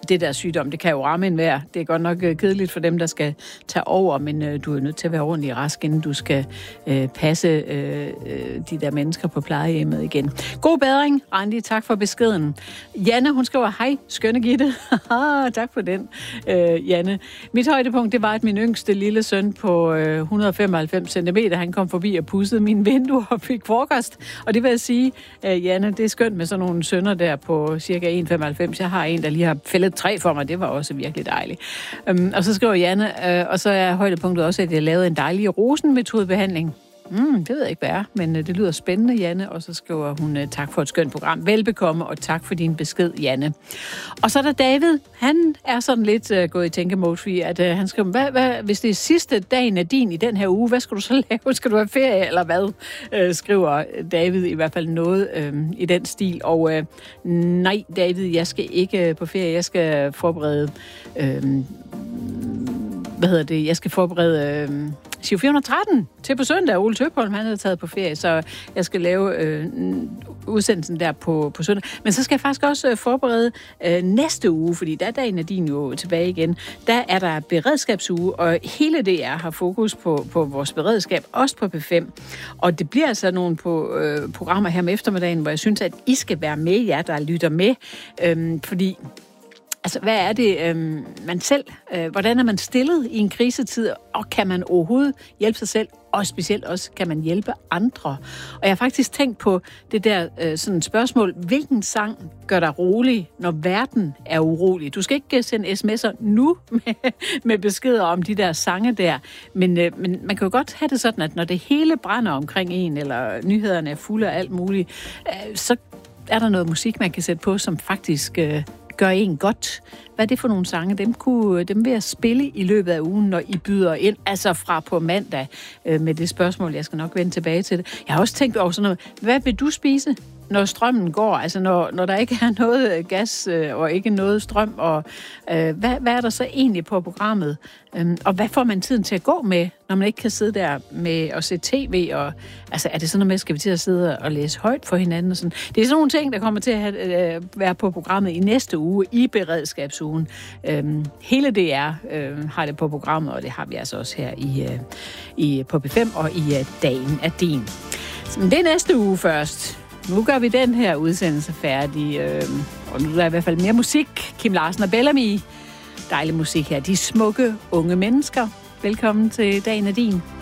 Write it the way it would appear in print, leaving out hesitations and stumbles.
det der sygdom, det kan jo ramme enhver. Det er godt nok kedeligt for dem, der skal tage over, men du er nødt til at være ordentlig rask, inden du skal passe de der mennesker på plejehjemmet igen. God bedring, Randi. Tak for beskeden. Janne, hun skriver, hej, skønne Gitte. Tak for den, Janne. Mit højdepunkt, det var, at min yngste lille søn på 195 cm, han kom forbi og pudsede mine vinduer og fik frokost. Og det vil jeg sige, Janne, det er skønt med sådan nogle sønner der på cirka 1,95. Jeg har en, der lige har fældet 3 for mig. Det var også virkelig dejligt. Og så skriver Janne, og så er højdepunktet også, at jeg lavede en dejlig rosenmetodebehandling. Det ved jeg ikke, hvad er, men det lyder spændende, Janne. Og så skriver hun, tak for et skønt program. Velbekomme, og tak for din besked, Janne. Og så er der David. Han er sådan lidt gået i tænkemode, fordi at, han skriver, hvad, hvis det er sidste dagen af din i den her uge, hvad skal du så lave? Skal du have ferie, eller hvad? Skriver David i hvert fald noget i den stil. Og nej, David, jeg skal ikke på ferie. Jeg skal forberede... Jeg skal forberede... Giro 413 til på søndag. Ole Tøpholm, han havde taget på ferie, så jeg skal lave udsendelsen der på søndag. Men så skal jeg faktisk også forberede næste uge, fordi der er dagen af din jo tilbage igen. Der er der beredskabsuge, og hele DR har fokus på vores beredskab, også på P5. Og det bliver altså nogle programmer her om eftermiddagen, hvor jeg synes, at I skal være med, jer der lytter med, fordi... Altså, hvad er det, man selv... hvordan er man stillet i en krisetid, og kan man overhovedet hjælpe sig selv, og specielt også kan man hjælpe andre? Og jeg har faktisk tænkt på det der sådan spørgsmål, hvilken sang gør dig rolig, når verden er urolig? Du skal ikke sende sms'er nu med beskeder om de der sange der, men man kan jo godt have det sådan, at når det hele brænder omkring en, eller nyhederne er fulde af alt muligt, så er der noget musik, man kan sætte på, som faktisk... gør en godt. Hvad er det for nogle sange? Dem vil jeg spille i løbet af ugen, når I byder ind, altså fra på mandag, med det spørgsmål. Jeg skal nok vende tilbage til det. Jeg har også tænkt over sådan noget. Hvad vil du spise, når strømmen går? Altså når der ikke er noget gas og ikke noget strøm, og hvad er der så egentlig på programmet? Og hvad får man tiden til at gå med, når man ikke kan sidde der med at se tv? Og, altså er det sådan noget med, skal vi til at sidde og læse højt for hinanden? Og sådan? Det er sådan nogle ting, der kommer til at være på programmet i næste uge, i beredskabsugen. Hele DR har det på programmet, og det har vi altså også her på P5 og i Dagen af din. Men det er næste uge først. Nu gør vi den her udsendelse færdig, og nu er der i hvert fald mere musik. Kim Larsen og Bellamy. Dejlig musik her. De smukke unge mennesker. Velkommen til Dagen af din.